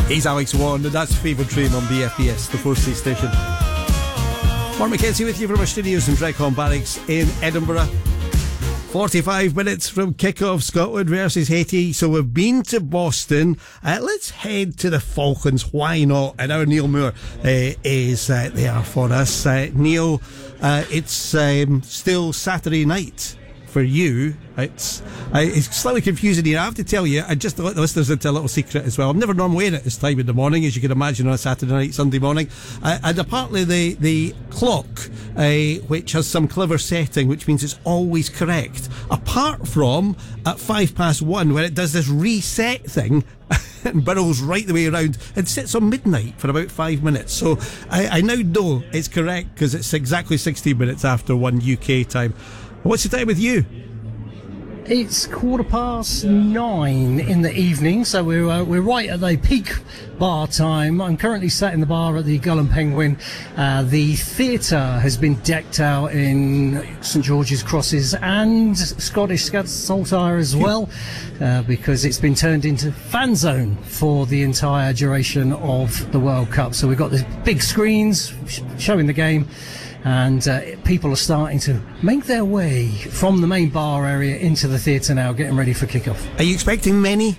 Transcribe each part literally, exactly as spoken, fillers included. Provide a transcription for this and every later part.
He's Alex Warren, and that's Favourite Dream on B F B S, the four-state station. Mark McKenzie with you from our studios in Dreadcon Barracks in Edinburgh. forty-five minutes from kick-off, Scotland versus Haiti. So we've been to Boston. Uh, let's head to the Falklands. Why not? And our Neil Moore uh, is uh, there for us. Uh, Neil, uh, it's um, still Saturday night for you. It's uh, it's slightly confusing here. I have to tell you, I just to let the listeners into a little secret as well. I'm never normally in at this time in the morning, as you can imagine, on a Saturday night, Sunday morning. Uh, and apparently the the clock, uh, which has some clever setting, which means it's always correct, apart from at five past one, where it does this reset thing and burrows right the way around and sits on midnight for about five minutes. So I, I now know it's correct because it's exactly sixteen minutes after one U K time. What's the time with you? It's quarter past nine in the evening, so we're uh, we're right at the peak bar time. I'm currently sat in the bar at the Gull and Penguin. Uh, the theatre has been decked out in St George's crosses and Scottish saltire as well, uh, because it's been turned into fan zone for the entire duration of the World Cup. So we've got the big screens sh- showing the game. And uh, people are starting to make their way from the main bar area into the theatre now, getting ready for kick-off. Are you expecting many?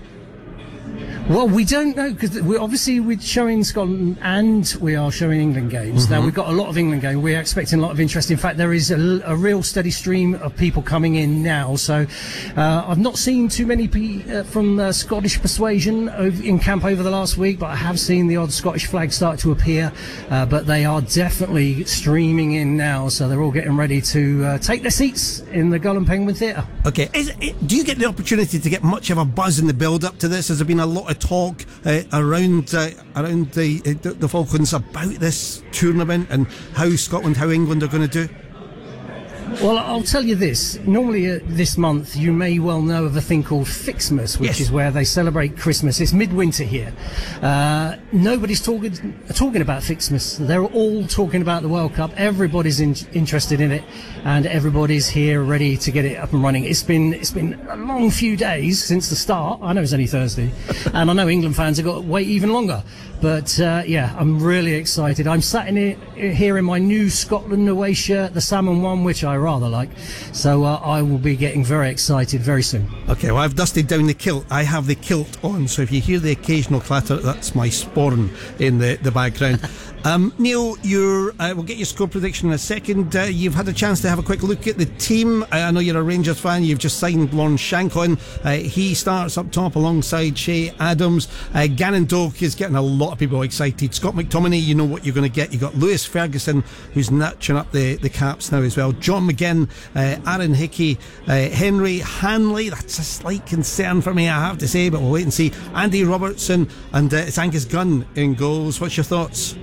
Well, we don't know, because we're obviously we're showing Scotland and we are showing England games. Mm-hmm. Now, we've got a lot of England games. We're expecting a lot of interest. In fact, there is a, a real steady stream of people coming in now. So uh, I've not seen too many pe- uh, from uh, Scottish persuasion over, in camp over the last week, but I have seen the odd Scottish flag start to appear. Uh, but they are definitely streaming in now, so they're all getting ready to uh, take their seats in the Gull and Penguin Theatre. Okay. Is it, do you get the opportunity to get much of a buzz in the build-up to this? Has there been a lot of talk uh, around uh, around the, uh, the Falklands about this tournament and how Scotland, how England are going to do? Well, I'll tell you this. Normally uh, this month you may well know of a thing called Fixmas, which yes. is where they celebrate Christmas. It's midwinter here. Uh, nobody's talking talking about Fixmas. They're all talking about the World Cup. Everybody's in, interested in it, and everybody's here ready to get it up and running. It's been it's been a long few days since the start. I know it's only Thursday, and I know England fans have got to wait even longer. But uh, yeah, I'm really excited. I'm sat in here, here in my new Scotland away shirt, the salmon one, which I rather like. So uh, I will be getting very excited very soon. Okay, well, I've dusted down the kilt. I have the kilt on, so if you hear the occasional clatter, that's my sporran in the, the background. Um, Neil, you're, uh, we'll get your score prediction in a second. Uh, you've had a chance to have a quick look at the team. I know you're a Rangers fan. You've just signed Lawrence Shankland. Uh, he starts up top alongside Shea Adams. Uh, Gannon Doak is getting a lot of people excited. Scott McTominay, you know what you're going to get. You've got Lewis Ferguson, who's nurturing up the, the caps now as well. John McGinn, uh, Aaron Hickey, uh, Henry Hanley. That's a slight concern for me, I have to say, but we'll wait and see. Andy Robertson, and uh, it's Angus Gunn in goals. What's your thoughts?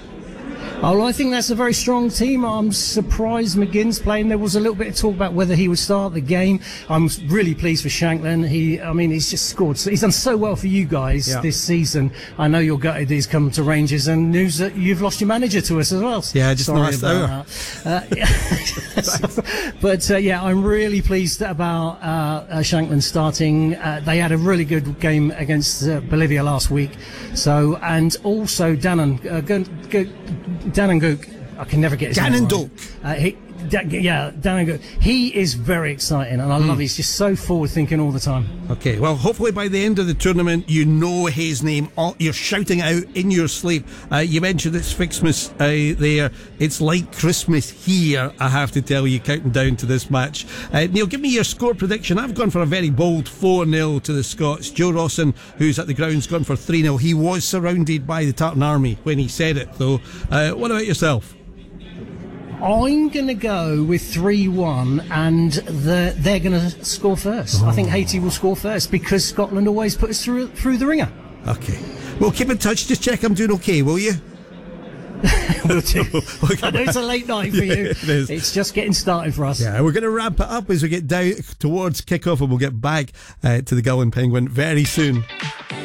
Oh, I think that's a very strong team. I'm surprised McGinn's playing. There was a little bit of talk about whether he would start the game. I'm really pleased for Shankland. He, I mean, he's just scored. So he's done so well for you guys yeah. this season. I know you're gutted he's come to Rangers, and news that you've lost your manager to us as well. Yeah, just Sorry last hour. Uh, but uh, yeah, I'm really pleased about uh, uh, Shankland starting. Uh, they had a really good game against uh, Bolivia last week. So, and also Dannon. Uh, go, go, Gannon Doak, I can never get his Gannon name Doak. Right. Uh, he, da, yeah, Gannon Doak. He is very exciting, and I mm. love. He's just so forward-thinking all the time. Okay, well, hopefully by the end of the tournament, you know his name. You're shouting out in your sleep. Uh, you mentioned it's Fixmas uh, there. It's like Christmas here. I have to tell you, counting down to this match. Uh, Neil, give me your score prediction. I've gone for a very bold four nil to the Scots. Joe Rawson, who's at the ground's gone for three nil. He was surrounded by the Tartan Army when he said it, though. Uh, what about yourself? I'm going to go with three one, and the, they're going to score first. Oh. I think Haiti will score first because Scotland always put us through through the ringer. Okay. Well, keep in touch. Just check I'm doing okay, will you? We'll do. I know it's a late night for yeah, you. It is. It's just getting started for us. Yeah, we're going to ramp it up as we get down towards kick-off, and we'll get back uh, to the Gull and Penguin very soon.